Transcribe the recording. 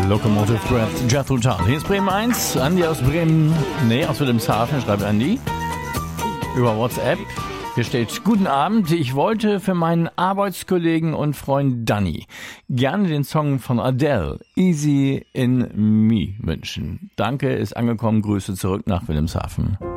Locomotive Breath, Jethro Tull. Hier ist Bremen 1, Andi aus Bremen, aus Wilhelmshaven, schreibt Andi über WhatsApp. Hier steht: Guten Abend, ich wollte für meinen Arbeitskollegen und Freund Danny gerne den Song von Adele, Easy in Me, wünschen. Danke, ist angekommen, Grüße zurück nach Wilhelmshaven.